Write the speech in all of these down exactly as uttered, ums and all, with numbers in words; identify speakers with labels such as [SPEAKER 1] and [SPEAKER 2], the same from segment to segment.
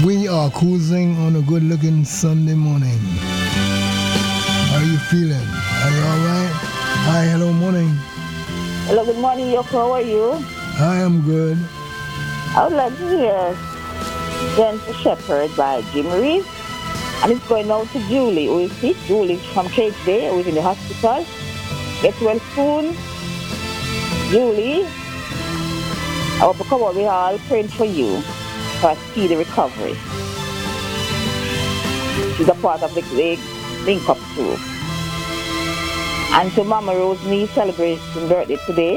[SPEAKER 1] We are cruising on a good-looking Sunday morning. How are you feeling? Are you all right? Hi, hello, morning.
[SPEAKER 2] Hello, good morning, Yoko. How are you?
[SPEAKER 1] I am good.
[SPEAKER 2] I would like to hear Gentle Shepherd by Jim Reeves. And it's going out to Julie, who is sick. Julie from Church Day, who is in the hospital. Get well soon. Julie, I will become we are all praying for you for a speedy recovery. She's a part of the big link up too. And to Mama Rose Me celebrating birthday today.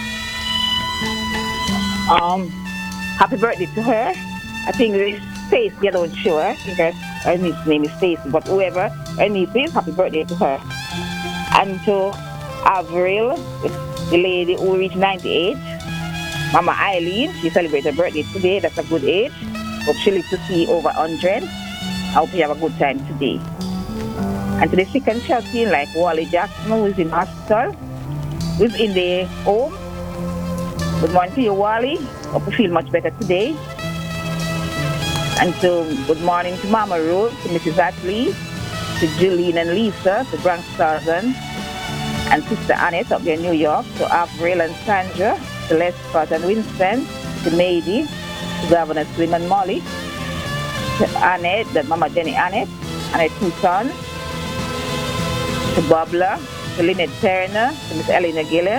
[SPEAKER 2] Um, happy birthday to her. I think it's Stacy, I don't sure. I think her, her niece's name is Stacy, but whoever her niece is, happy birthday to her. And to Avril, the lady who reached ninety-eight. Mama Eileen, she celebrated her birthday today. That's a good age. Hope she lives to see over one hundred. I hope you have a good time today. And to the sick and shelter, like Wally Jackson, who is in hospital, who is in the home. Good morning to you, Wally. Hope you feel much better today. And so, good morning to Mama Rose, to Missus Atley, to Julian and Lisa, to Bronx Southern, and Sister Annette up there in New York, to Avril and Sandra, to Les Scott and Winston, to Mady, to Governor Slim and Molly, to Annette, that Mama Jenny Annette, and her two sons, to Bobla, to Lynette Turner, to Miss Elena Gillen,